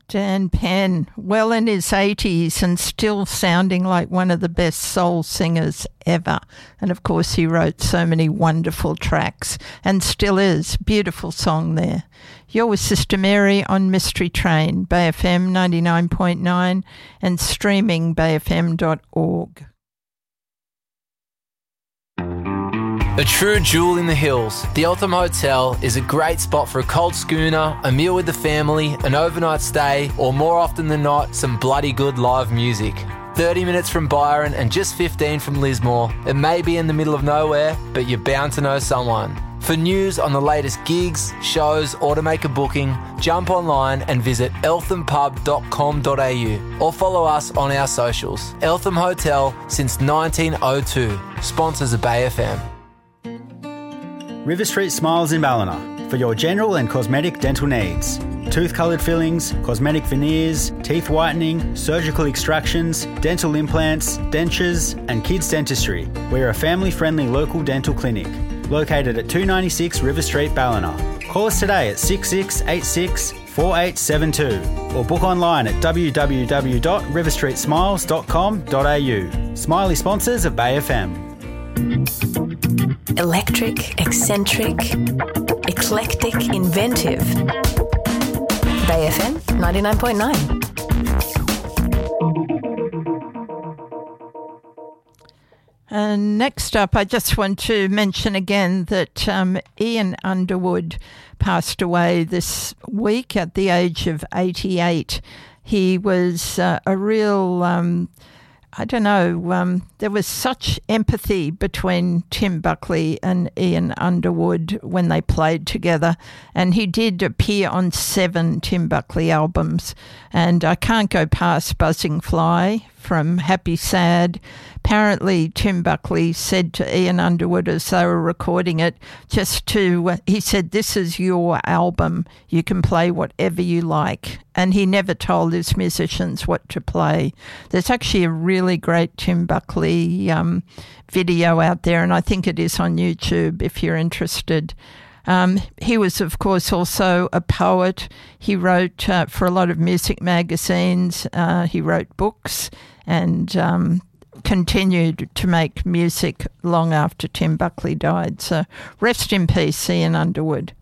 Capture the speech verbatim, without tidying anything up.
Dan Penn, well in his eighties and still sounding like one of the best soul singers ever. And of course he wrote so many wonderful tracks and still is. Beautiful song there. You're with Sister Mary on Mystery Train, Bay F M ninety-nine point nine and streaming bay f m dot org. A true jewel in the hills, the Eltham Hotel is a great spot for a cold schooner, a meal with the family, an overnight stay, or more often than not, some bloody good live music. thirty minutes from Byron and just fifteen from Lismore. It may be in the middle of nowhere, but you're bound to know someone. For news on the latest gigs, shows, or to make a booking, jump online and visit eltham pub dot com dot a u or follow us on our socials. Eltham Hotel since nineteen oh two, sponsors of Bay F M. River Street Smiles in Ballina for your general and cosmetic dental needs. Tooth-coloured fillings, cosmetic veneers, teeth whitening, surgical extractions, dental implants, dentures and kids dentistry. We're a family-friendly local dental clinic located at two ninety-six River Street, Ballina. Call us today at six six eight six, four eight seven two or book online at w w w dot river street smiles dot com dot a u. Smiley sponsors of Bay F M. Electric, eccentric, eclectic, inventive. Bay F M ninety-nine point nine. And next up, I just want to mention again that um, Ian Underwood passed away this week at the age of eighty-eight. He was uh, a real... Um, I don't know, um, there was such empathy between Tim Buckley and Ian Underwood when they played together, and he did appear on seven Tim Buckley albums, and I can't go past Buzzing Fly from Happy Sad. Apparently Tim Buckley said to Ian Underwood as they were recording it, just to, uh, he said, this is your album, you can play whatever you like. And he never told his musicians what to play. There's actually a really great Tim Buckley um, video out there, and I think it is on YouTube if you're interested. Um, he was, of course, also a poet. He wrote uh, for a lot of music magazines. Uh, he wrote books and um, continued to make music long after Tim Buckley died. So rest in peace, Ian Underwood.